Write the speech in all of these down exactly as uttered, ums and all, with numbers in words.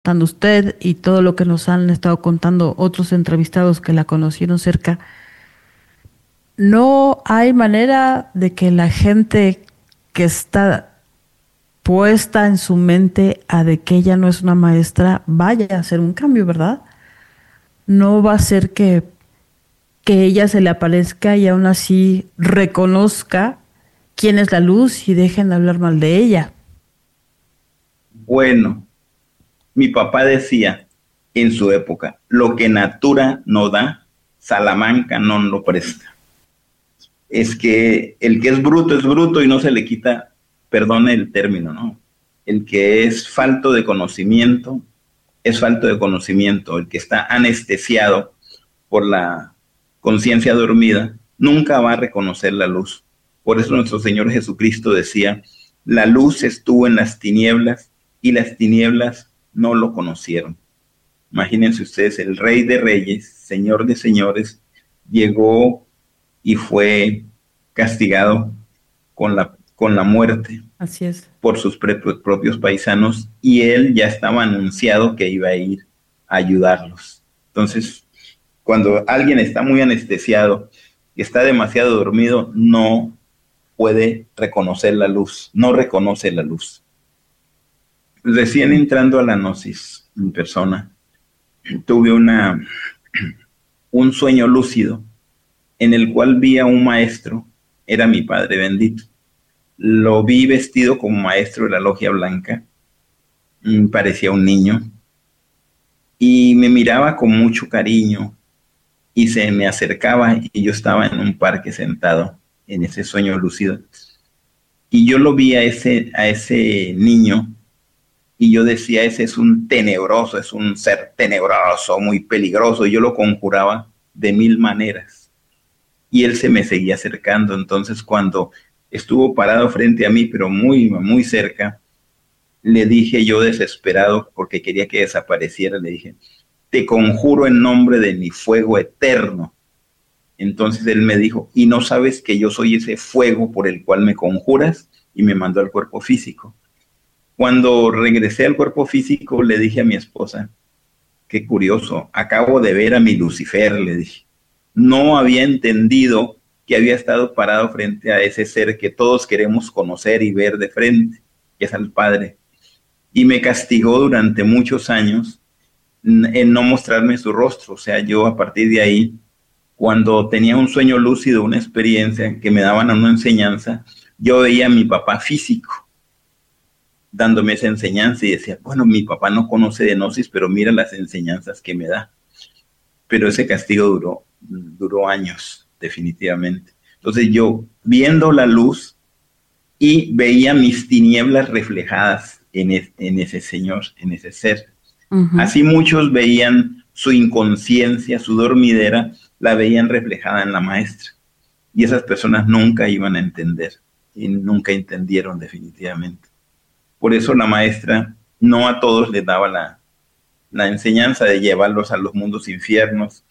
contando usted y todo lo que nos han estado contando otros entrevistados que la conocieron cerca, no hay manera de que la gente que está puesta en su mente a de que ella no es una maestra vaya a hacer un cambio, ¿verdad? No va a ser que, que ella se le aparezca y aún así reconozca quién es la luz y dejen de hablar mal de ella. Bueno, mi papá decía en su época, lo que natura no da, Salamanca no lo presta. Es que el que es bruto es bruto y no se le quita, perdone el término, ¿no? El que es falto de conocimiento, es falto de conocimiento. El que está anestesiado por la conciencia dormida, nunca va a reconocer la luz. Por eso nuestro Señor Jesucristo decía, la luz estuvo en las tinieblas y las tinieblas no lo conocieron. Imagínense ustedes, el Rey de Reyes, Señor de Señores, llegó y fue castigado con la, con la muerte. Así es. Por sus propios paisanos, y él ya estaba anunciado que iba a ir a ayudarlos. Entonces, cuando alguien está muy anestesiado, que está demasiado dormido, no puede reconocer la luz, no reconoce la luz. Recién entrando a la gnosis en persona, tuve una, un sueño lúcido en el cual vi a un maestro, era mi padre bendito. Lo vi vestido como maestro de la logia blanca, parecía un niño, y me miraba con mucho cariño, y se me acercaba, y yo estaba en un parque sentado, en ese sueño lúcido, y yo lo vi a ese, a ese niño, y yo decía, ese es un tenebroso, es un ser tenebroso, muy peligroso, y yo lo conjuraba de mil maneras, y él se me seguía acercando. Entonces cuando estuvo parado frente a mí, pero muy, muy cerca, le dije yo desesperado, porque quería que desapareciera, le dije, te conjuro en nombre de mi fuego eterno. Entonces él me dijo, ¿y no sabes que yo soy ese fuego por el cual me conjuras? Y me mandó al cuerpo físico. Cuando regresé al cuerpo físico, le dije a mi esposa, qué curioso, acabo de ver a mi Lucifer, le dije. No había entendido que había estado parado frente a ese ser que todos queremos conocer y ver de frente, que es al Padre. Y me castigó durante muchos años en no mostrarme su rostro. O sea, yo a partir de ahí, cuando tenía un sueño lúcido, una experiencia que me daban una enseñanza, yo veía a mi papá físico dándome esa enseñanza y decía, bueno, mi papá no conoce de gnosis, pero mira las enseñanzas que me da. Pero ese castigo duró, duró años, definitivamente. Entonces yo, viendo la luz, y veía mis tinieblas reflejadas en, es, en ese señor, en ese ser. Uh-huh. Así muchos veían su inconsciencia, su dormidera, la veían reflejada en la maestra. Y esas personas nunca iban a entender, y nunca entendieron definitivamente. Por eso la maestra no a todos les daba la, la enseñanza de llevarlos a los mundos infiernos,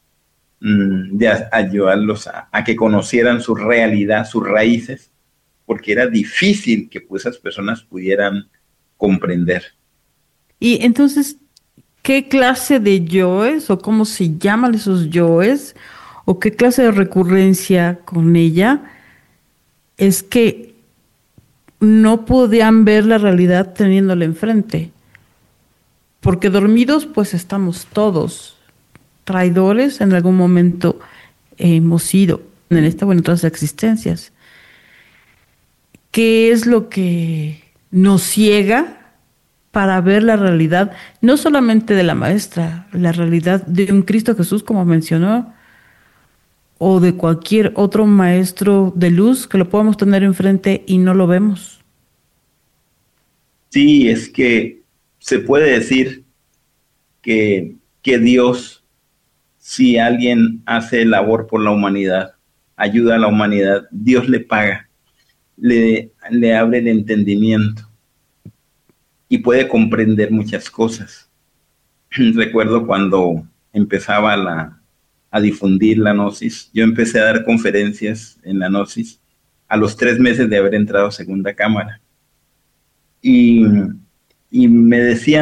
de ayudarlos a, a que conocieran su realidad, sus raíces, porque era difícil que pues, esas personas pudieran comprender. Y entonces, ¿qué clase de yoes o cómo se llaman esos yoes o qué clase de recurrencia con ella es que no podían ver la realidad teniéndola enfrente? Porque dormidos pues estamos todos, traidores en algún momento hemos sido en esta o en otras existencias. ¿Qué es lo que nos ciega para ver la realidad, no solamente de la maestra, la realidad de un Cristo Jesús, como mencionó, o de cualquier otro maestro de luz que lo podamos tener enfrente y no lo vemos? Sí, es que se puede decir que, que Dios, si alguien hace labor por la humanidad, ayuda a la humanidad, Dios le paga. Le, le abre el entendimiento y puede comprender muchas cosas. Recuerdo cuando empezaba la, a difundir la gnosis, yo empecé a dar conferencias en la gnosis a los tres meses de haber entrado a segunda cámara. Y, y me decía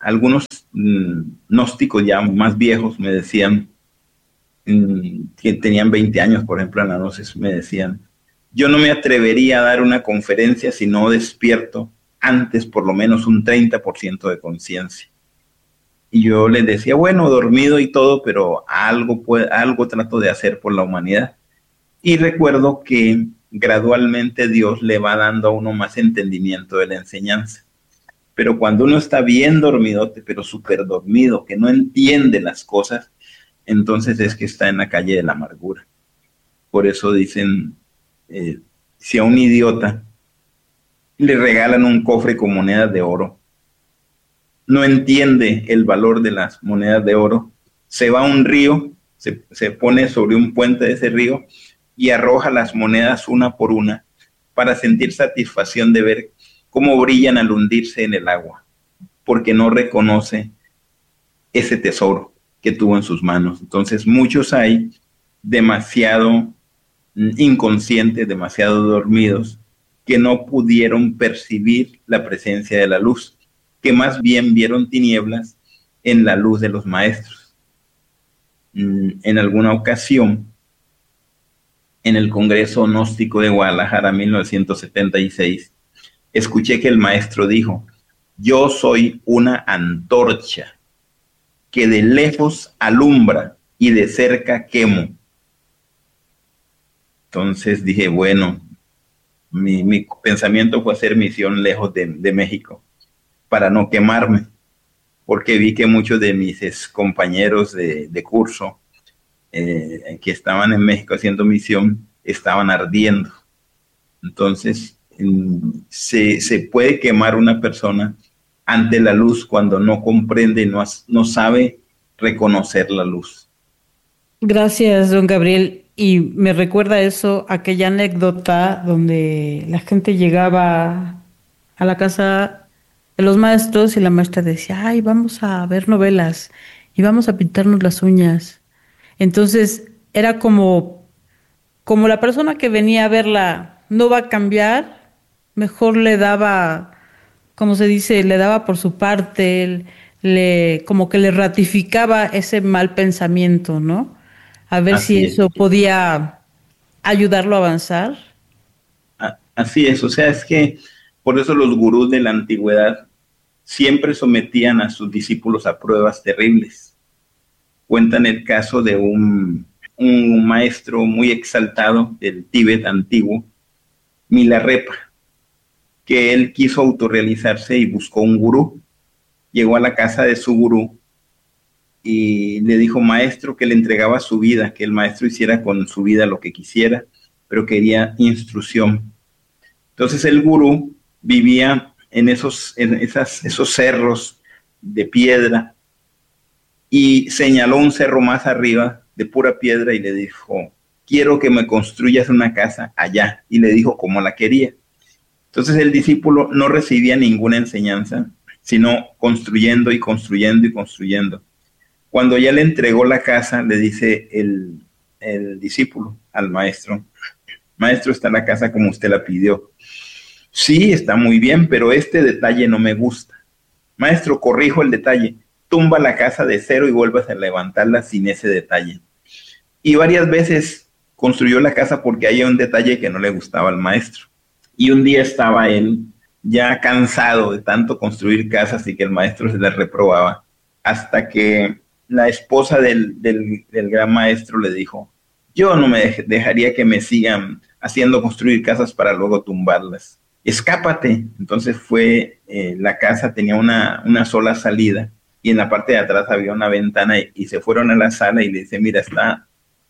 algunos mm, gnósticos ya más viejos me decían, mm, que tenían veinte años, por ejemplo, en la gnosis, me decían, yo no me atrevería a dar una conferencia si no despierto antes por lo menos un treinta por ciento de conciencia. Y yo les decía, bueno, dormido y todo, pero algo, puede, algo trato de hacer por la humanidad. Y recuerdo que gradualmente Dios le va dando a uno más entendimiento de la enseñanza. Pero cuando uno está bien dormidote, pero súper dormido, que no entiende las cosas, entonces es que está en la calle de la amargura. Por eso dicen, eh, si a un idiota le regalan un cofre con monedas de oro, no entiende el valor de las monedas de oro, se va a un río, se, se pone sobre un puente de ese río y arroja las monedas una por una para sentir satisfacción de ver cómo brillan al hundirse en el agua, porque no reconoce ese tesoro que tuvo en sus manos. Entonces muchos hay demasiado inconscientes, demasiado dormidos, que no pudieron percibir la presencia de la luz, que más bien vieron tinieblas en la luz de los maestros. En alguna ocasión, en el Congreso Gnóstico de Guadalajara, mil novecientos setenta y seis, escuché que el maestro dijo, yo soy una antorcha que de lejos alumbra y de cerca quemo. Entonces dije, bueno, mi, mi pensamiento fue hacer misión lejos de, de México para no quemarme, porque vi que muchos de mis compañeros de, de curso eh, que estaban en México haciendo misión estaban ardiendo. Entonces, se, se puede quemar una persona ante la luz cuando no comprende, no, no sabe reconocer la luz. Gracias, don Gabriel. Y me recuerda eso, aquella anécdota donde la gente llegaba a la casa de los maestros y la maestra decía, ay, vamos a ver novelas y vamos a pintarnos las uñas. Entonces, era como, como la persona que venía a verla no va a cambiar, mejor le daba, como se dice, le daba por su parte, le, como que le ratificaba ese mal pensamiento, ¿no? A ver si Así es. eso podía ayudarlo a avanzar. Así es, o sea, es que por eso los gurús de la antigüedad siempre sometían a sus discípulos a pruebas terribles. Cuentan el caso de un, un maestro muy exaltado del Tíbet antiguo, Milarepa, que él quiso autorrealizarse y buscó un gurú. Llegó a la casa de su gurú y le dijo, maestro, que le entregaba su vida, que el maestro hiciera con su vida lo que quisiera, pero quería instrucción. Entonces el gurú vivía en esos, en esas, esos cerros de piedra y señaló un cerro más arriba de pura piedra y le dijo, quiero que me construyas una casa allá. Y le dijo cómo la quería. Entonces el discípulo no recibía ninguna enseñanza, sino construyendo y construyendo y construyendo. Cuando ya le entregó la casa, le dice el, el discípulo al maestro, maestro, está la casa como usted la pidió. Sí, está muy bien, pero este detalle no me gusta. Maestro, corrijo el detalle. Tumba la casa de cero y vuelvas a levantarla sin ese detalle. Y varias veces construyó la casa porque había un detalle que no le gustaba al maestro. Y un día estaba él ya cansado de tanto construir casas y que el maestro se las reprobaba, hasta que la esposa del, del, del gran maestro le dijo, yo no me dej- dejaría que me sigan haciendo construir casas para luego tumbarlas. Escápate. Entonces fue, eh, la casa tenía una, una sola salida y en la parte de atrás había una ventana y, y se fueron a la sala y le dice, mira, está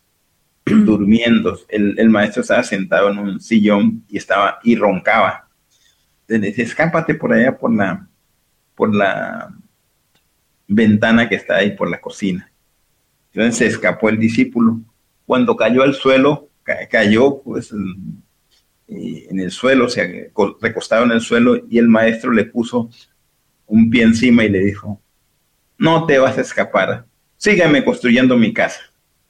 durmiendo. El, el maestro estaba sentado en un sillón y estaba y roncaba. Entonces le dice, escápate por allá por la, por la ventana que está ahí por la cocina. Entonces se escapó el discípulo. Cuando cayó al suelo, ca- cayó pues en, en el suelo, se recostado en el suelo y el maestro le puso un pie encima y le dijo, no te vas a escapar, sígueme construyendo mi casa.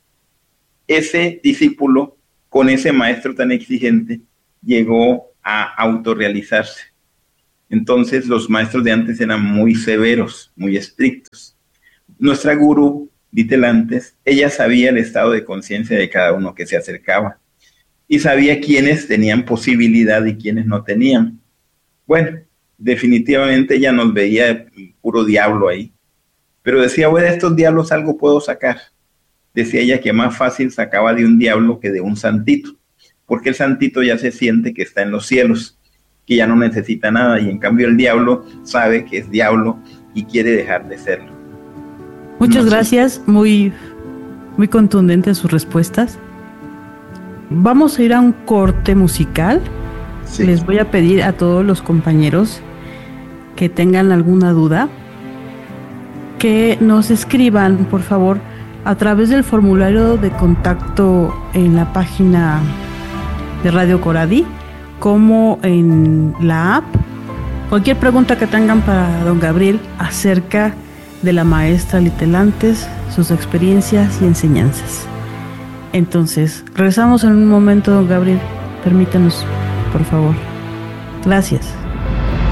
Ese discípulo, con ese maestro tan exigente, llegó a autorrealizarse. Entonces los maestros de antes eran muy severos, muy estrictos. Nuestra gurú, Vitelantes, ella sabía el estado de conciencia de cada uno que se acercaba y sabía quiénes tenían posibilidad y quiénes no tenían. Bueno, definitivamente ella nos veía puro diablo ahí, pero decía, bueno, de estos diablos algo puedo sacar. Decía ella que más fácil sacaba de un diablo que de un santito, porque el santito ya se siente que está en los cielos, que ya no necesita nada, y en cambio el diablo sabe que es diablo y quiere dejar de serlo. Muchas no, gracias, sí. muy, muy contundentes sus respuestas. Vamos a ir a un corte musical. Sí. Les voy a pedir a todos los compañeros que tengan alguna duda que nos escriban, por favor, a través del formulario de contacto en la página de Radio Coradi, como en la app. Cualquier pregunta que tengan para don Gabriel acerca de la maestra Vitelantes, sus experiencias y enseñanzas. Entonces, regresamos en un momento, don Gabriel. Permítanos, por favor. Gracias.